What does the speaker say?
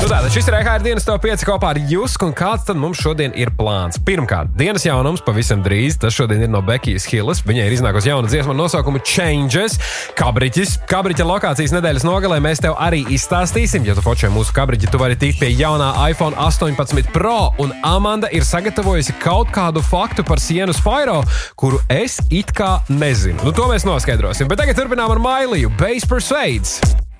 Tātad šis ir EHR dienas top 5 kopā ar Jusku, un kāds tad mums šodien ir plāns? Pirmkārt, dienas jaunums pavisam drīz, tas šodien ir no Bekijas Hillas. Viņai ir iznākusi jauna dziesma ar nosaukumu Changes. Kabriķa lokācijas nedēļas nogalē mēs tev arī izstāstīsim. Ja tu fočē mūsu kabriķi, tu vari tikt pie jaunā iPhone 18 Pro, un Amanda ir sagatavojusi kaut kādu faktu par sienu Spyro, kuru es it kā nezinu. Nu, to mēs noskaidrosim, bet tagad turpinām ar Mailiju. Base Persuades.